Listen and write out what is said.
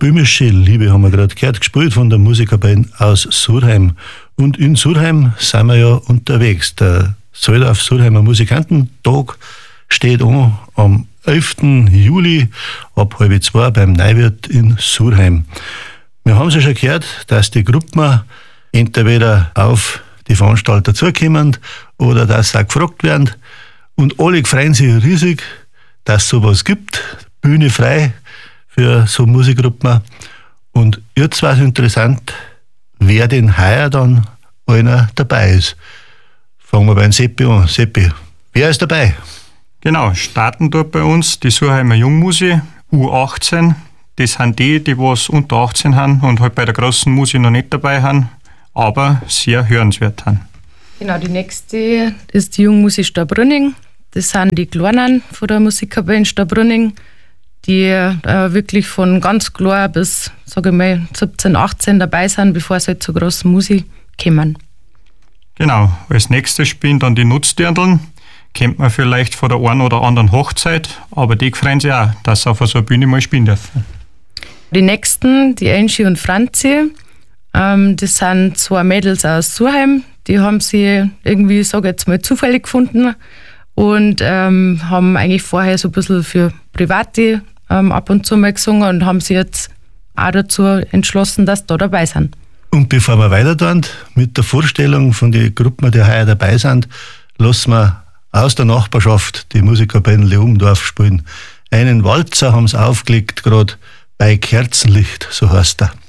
Böhmische Liebe haben wir gerade gehört, gespielt von der Musikerband aus Surheim. Und in Surheim sind wir ja unterwegs. Der Soldorf Surheimer Musikantentag steht an am 11. Juli ab 1:30 beim Neuwirt in Surheim. Wir haben ja schon gehört, dass die Gruppen entweder auf die Veranstalter zukommen oder dass sie auch gefragt werden. Und alle freuen sich riesig, dass es sowas gibt. Bühne frei für so Musikgruppen. Und jetzt war es interessant, wer denn heuer dann einer dabei ist. Fangen wir beim Seppi an. Seppi, wer ist dabei? Genau, starten dort bei uns die Surheimer Jungmusi U18. Das sind die was unter 18 haben und halt bei der großen Musi noch nicht dabei haben, aber sehr hörenswert haben. Genau, die nächste ist die Jungmusi Starbrunning. Das sind die Kleinen von der Musikerband Starbrunning, die wirklich von ganz klar bis, sage ich mal, 17, 18 dabei sind, bevor sie halt zur großen Musi kommen. Genau, als nächstes spielen dann die Nutzdirndln. Kennt man vielleicht von der einen oder anderen Hochzeit, aber die freuen sich auch, dass sie auf so einer Bühne mal spielen dürfen. Die nächsten, die Angie und Franzi, das sind zwei Mädels aus Surheim, die haben sie irgendwie, sage ich jetzt mal, zufällig gefunden und haben eigentlich vorher so ein bisschen für Private ab und zu mal gesungen und haben sich jetzt auch dazu entschlossen, dass sie da dabei sind. Und bevor wir weiter tun mit der Vorstellung von den Gruppen, die heuer dabei sind, lassen wir aus der Nachbarschaft die Musikerband Leumdorf spielen. Einen Walzer haben sie aufgelegt, gerade bei Kerzenlicht, so heißt er.